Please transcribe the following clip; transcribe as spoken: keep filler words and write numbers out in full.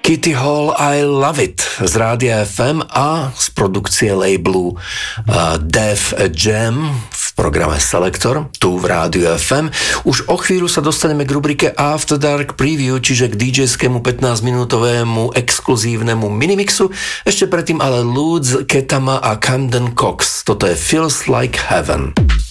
Kitty Hall I Love It z Rádia ef em a z produkcie labelu uh, Def Jam v programe Selektor tu v Rádiu ef em. Už o chvíľu sa dostaneme k rubrike After Dark Preview, čiže k dý džejskému pätnásťminútovému exkluzívnemu minimixu. Ešte predtým ale Lutz, Ketama a Camden Cox. Toto je Feels Like Heaven.